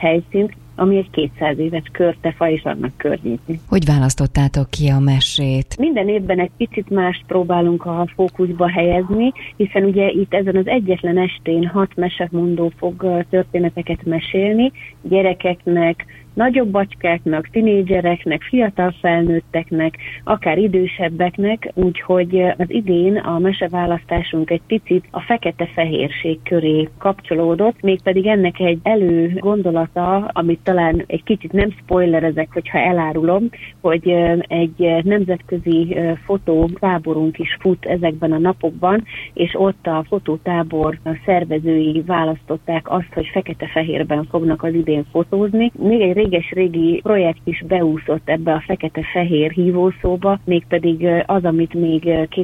helyszínt, ami egy 200 éves körtefa és annak környékén. Hogy választottátok ki a mesét? Minden évben egy picit mást próbálunk a fókuszba helyezni, hiszen ugye itt ezen az egyetlen estén 6 mesemondó fog történeteket mesélni, gyerekeknek, nagyobb bacskáknak, tinédzsereknek, fiatal felnőtteknek, akár idősebbeknek, úgyhogy az idén a meseválasztásunk egy picit a fekete-fehérség köré kapcsolódott, mégpedig ennek egy előgondolata, amit talán egy kicsit nem spoilerezek, hogyha elárulom, hogy egy nemzetközi fotótáborunk is fut ezekben a napokban, és ott a fotótábor szervezői választották azt, hogy fekete-fehérben fognak az idén fotózni. Még egy réges-régi projekt is beúszott ebbe a fekete-fehér hívószóba, mégpedig az, amit még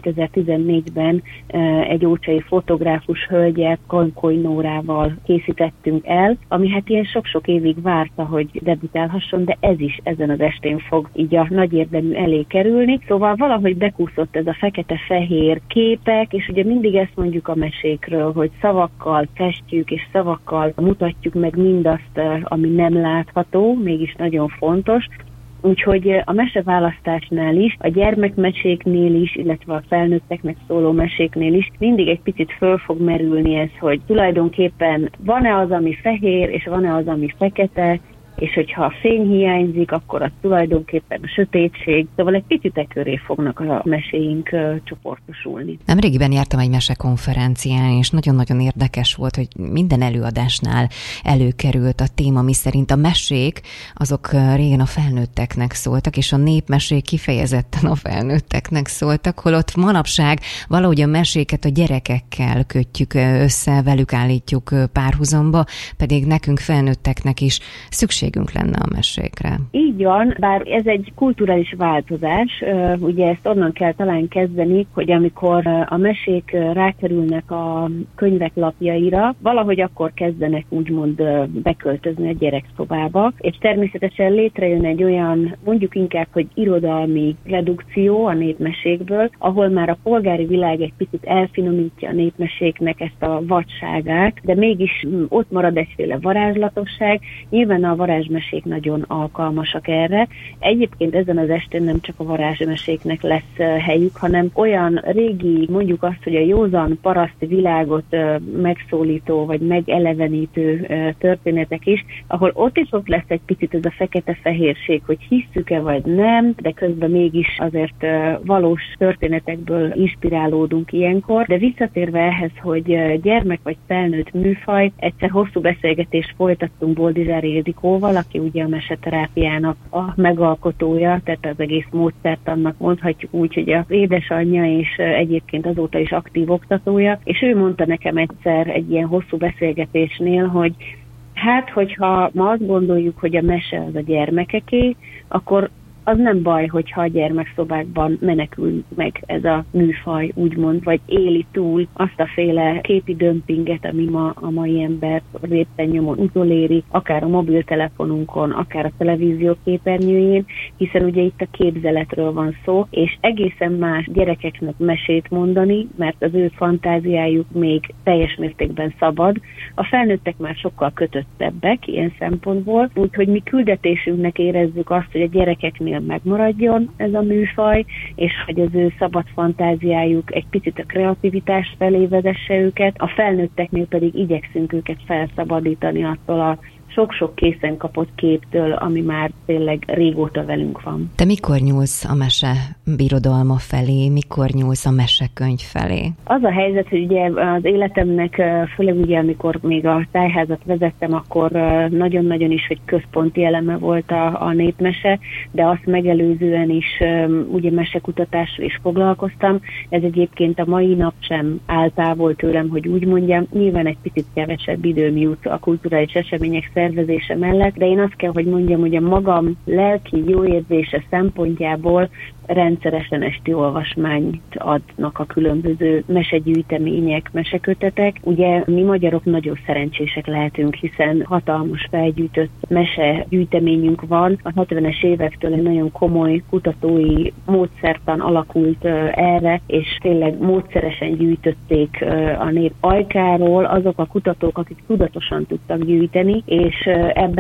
2014-ben egy ócsai fotográfus hölgyel, Konkoly Nórával készítettünk el, ami hát ilyen sok-sok évig várta, hogy debütálhasson, de ez is ezen az estén fog így a nagy érdemű elé kerülni. Szóval valahogy bekúszott ez a fekete-fehér képek, és ugye mindig ezt mondjuk a mesékről, hogy szavakkal festjük, és szavakkal mutatjuk meg mindazt, ami nem látható, mégis nagyon fontos. Úgyhogy a meseválasztásnál is, a gyermekmeséknél is, illetve a felnőtteknek szóló meséknél is mindig egy picit föl fog merülni ez, hogy tulajdonképpen van-e az, ami fehér, és van-e az, ami fekete, és hogyha a fény hiányzik, akkor az tulajdonképpen a sötétség. Szóval egy picit köré fognak a meséink csoportosulni. Nemrégiben jártam egy mesekonferencián, és nagyon-nagyon érdekes volt, hogy minden előadásnál előkerült a téma, miszerint a mesék azok régen a felnőtteknek szóltak, és a népmesék kifejezetten a felnőtteknek szóltak, holott manapság valahogy a meséket a gyerekekkel kötjük össze, velük állítjuk párhuzamba, pedig nekünk felnőtteknek is szükségünk lenne a mesékre. Így van, bár ez egy kulturális változás, ugye ezt onnan kell talán kezdeni, hogy amikor a mesék rákerülnek a könyvek lapjaira, valahogy akkor kezdenek úgymond beköltözni a gyerekszobába, és természetesen létrejön egy olyan, mondjuk inkább, hogy irodalmi redukció a népmesékből, ahol már a polgári világ egy picit elfinomítja a népmeséknek ezt a vadságát, de mégis ott marad egyféle varázslatosság. Nyilván a varázsmesék nagyon alkalmasak erre. Egyébként ezen az estén nem csak a varázsmeséknek lesz helyük, hanem olyan régi, mondjuk azt, hogy a józan paraszti világot megszólító vagy megelevenítő történetek is, ahol ott is ott lesz egy picit ez a fekete-fehérség, hogy hisszük-e vagy nem, de közben mégis azért valós történetekből inspirálódunk ilyenkor. De visszatérve ehhez, hogy gyermek vagy felnőtt műfaj, egyszer hosszú beszélgetést folytattunk Boldizsár Ildikóval, aki ugye a meseterápiának a megalkotója, tehát az egész módszertannak mondhatjuk úgy, hogy az édesanyja és egyébként azóta is aktív oktatója, és ő mondta nekem egyszer egy ilyen hosszú beszélgetésnél, hogy hát, hogyha ma azt gondoljuk, hogy a mese az a gyermekeké, akkor az nem baj, hogyha a gyermekszobákban menekül meg ez a műfaj, úgymond, vagy éli túl azt a féle képi dömpinget, ami ma a mai ember éppen nyomon utoléri, akár a mobiltelefonunkon, akár a televízió képernyőjén, hiszen ugye itt a képzeletről van szó, és egészen más gyerekeknek mesét mondani, mert az ő fantáziájuk még teljes mértékben szabad. A felnőttek már sokkal kötöttebbek ilyen szempontból, úgyhogy mi küldetésünknek érezzük azt, hogy a gyerekeknél megmaradjon ez a műfaj, és hogy az ő szabad fantáziájuk egy picit a kreativitás felé vezesse őket, a felnőtteknél pedig igyekszünk őket felszabadítani attól a sok-sok készen kapott képtől, ami már tényleg régóta velünk van. Te mikor nyúlsz a mese birodalma felé, mikor nyúlsz a mesekönyv felé? Az a helyzet, hogy ugye az életemnek, főleg ugye amikor még a tájházat vezettem, akkor nagyon-nagyon is, hogy központi eleme volt a népmese, de azt megelőzően is ugye mesekutatással is foglalkoztam. Ez egyébként a mai nap sem áll távol tőlem, hogy úgy mondjam. Nyilván egy picit kevesebb időm jut a kulturális események szervezése mellett, de én azt kell, hogy mondjam, hogy a magam lelki jóérzése szempontjából rendszeresen esti olvasmányt adnak a különböző mesegyűjtemények, mesekötetek. Ugye mi magyarok nagyon szerencsések lehetünk, hiszen hatalmas felgyűjtött mesegyűjteményünk van. A 70-es évektől egy nagyon komoly kutatói módszertan alakult erre, és tényleg módszeresen gyűjtötték a nép ajkáról azok a kutatók, akik tudatosan tudtak gyűjteni, és ebben